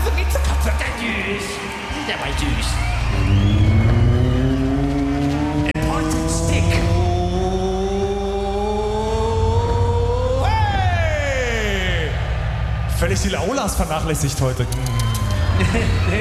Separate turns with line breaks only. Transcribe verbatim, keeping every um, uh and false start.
so geht's zur Katze. Der süß. Der war süß. A pointed stick.
Hey! Völlig die Aulas vernachlässigt heute.